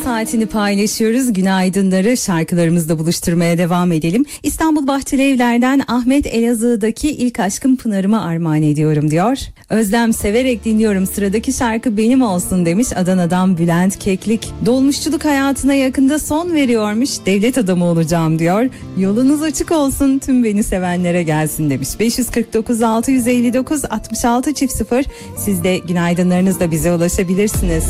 saatini paylaşıyoruz. Günaydınları şarkılarımızla buluşturmaya devam edelim. İstanbul Bahçeli Evler'den Ahmet Elazığ'daki ilk aşkım Pınar'ıma armağan ediyorum diyor. Özlem severek dinliyorum, sıradaki şarkı benim olsun demiş. Adana'dan Bülent Keklik. Dolmuşçuluk hayatına yakında son veriyormuş. Devlet adamı olacağım diyor. Yolunuz açık olsun, tüm beni sevenlere gelsin demiş. 549 659 66 0. Siz de günaydınlarınızla bize ulaşabilirsiniz.